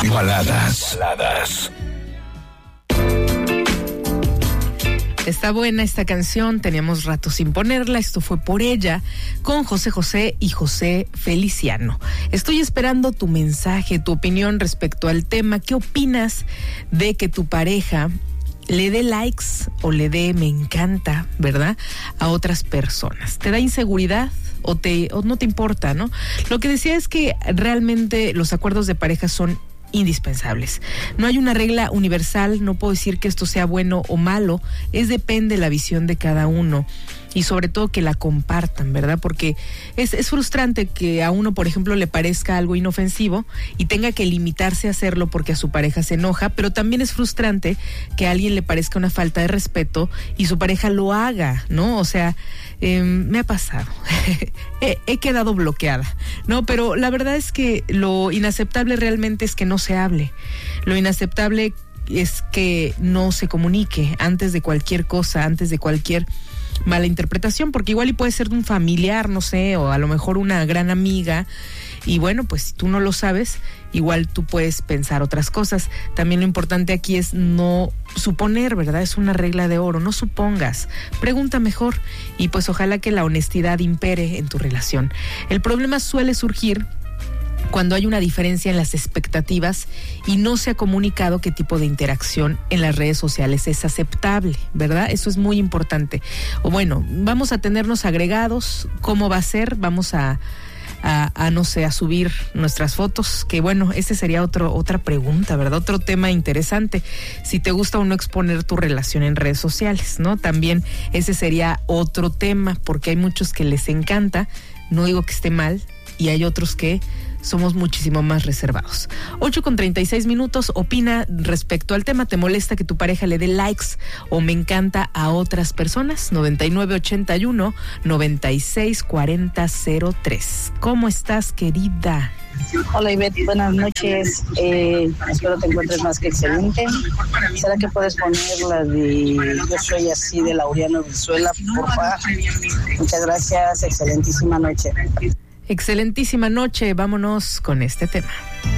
Baladas. Está buena esta canción, teníamos rato sin ponerla, esto fue Por Ella, con José José y José Feliciano. Estoy esperando tu mensaje, tu opinión respecto al tema. ¿Qué opinas de que tu pareja le dé likes o le dé me encanta, verdad, a otras personas? ¿Te da inseguridad o no te importa, no? Lo que decía es que realmente los acuerdos de pareja son indispensables. No hay una regla universal, no puedo decir que esto sea bueno o malo, depende de la visión de cada uno y sobre todo que la compartan, ¿verdad? Porque es frustrante que a uno, por ejemplo, le parezca algo inofensivo y tenga que limitarse a hacerlo porque a su pareja se enoja, pero también es frustrante que a alguien le parezca una falta de respeto y su pareja lo haga, ¿no? O sea, me ha pasado, he quedado bloqueada, ¿no? Pero la verdad es que lo inaceptable realmente es que no se hable, lo inaceptable es que no se comunique antes de cualquier cosa, antes de cualquier mala interpretación, porque igual y puede ser de un familiar, no sé, o a lo mejor una gran amiga, y bueno, pues si tú no lo sabes, igual tú puedes pensar otras cosas. También lo importante aquí es no suponer, ¿verdad? Es una regla de oro, no supongas, pregunta mejor y pues ojalá que la honestidad impere en tu relación. El problema suele surgir cuando hay una diferencia en las expectativas y no se ha comunicado qué tipo de interacción en las redes sociales es aceptable, ¿verdad? Eso es muy importante. O bueno, vamos a tenernos agregados, ¿cómo va a ser? Vamos a no sé, a subir nuestras fotos, que bueno, ese sería otra pregunta, ¿verdad? Otro tema interesante, si te gusta o no exponer tu relación en redes sociales, ¿no? También ese sería otro tema, porque hay muchos que les encanta, no digo que esté mal, y hay otros que somos muchísimo más reservados. 8:36, opina respecto al tema. ¿Te molesta que tu pareja le dé likes o me encanta a otras personas? 9981-964003. ¿Cómo estás, querida? Hola, Ivette, buenas noches. Espero te encuentres más que excelente. ¿Será que puedes poner la de Yo Soy Así de Laureano Brizuela, porfa? Muchas gracias, excelentísima noche. Excelentísima noche, vámonos con este tema.